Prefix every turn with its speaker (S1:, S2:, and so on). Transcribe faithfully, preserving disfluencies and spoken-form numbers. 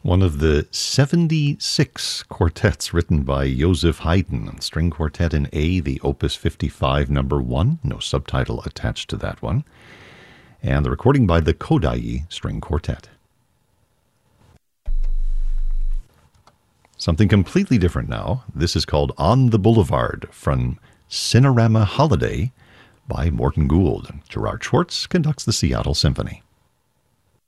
S1: One of the seventy-six quartets written by Joseph Haydn, string quartet in A, the Opus fifty-five, number one, no subtitle attached to that one, and the recording by the Kodály String Quartet. Something completely different now. This is called On the Boulevard from Cinerama Holiday by Morton Gould. Gerard Schwartz conducts the Seattle Symphony.